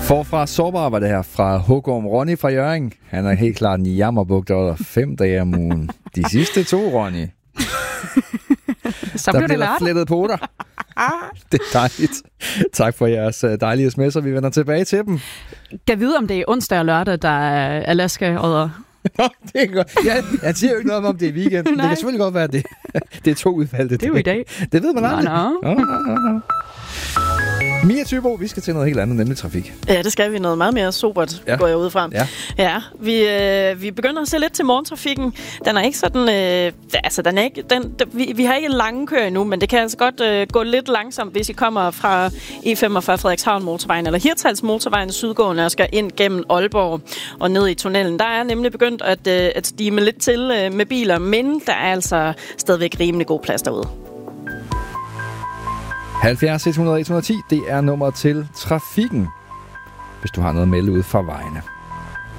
Forfra sårbar var det her fra Hågård Ronny fra Hjørring. Han er helt klart en jammerbugt over 5 dage om ugen. De sidste 2, Ronny. Så der blev det bliver flettet på dig. Det er dejligt. Tak for jeres dejlige sms'er. Vi vender tilbage til dem. Kan vide, om det er onsdag og lørdag, der er Alaska-odder. Nå, det er godt. Jeg siger jo ikke noget om det er weekend. Det kan selvfølgelig godt være, at det er 2 udvalgte. Det er jo i dag. Det ved man aldrig. Nå. Mia Thybo, vi skal til noget helt andet, nemlig trafik. Ja, det skal vi. Noget meget mere sobert, går jeg ud fra. Ja, vi begynder at se lidt til morgentrafikken. Den er ikke sådan... vi har ikke en lange kø endnu, men det kan altså godt gå lidt langsomt, hvis I kommer fra E45 Frederikshavn motorvejen eller Hirtshals motorvejen sydgående og skal ind gennem Aalborg og ned i tunnelen. Der er nemlig begyndt at stime lidt til med biler, men der er altså stadigvæk rimelig god plads derude. 70 100 110, det er nummeret til trafikken, hvis du har noget at melde ud fra vejene.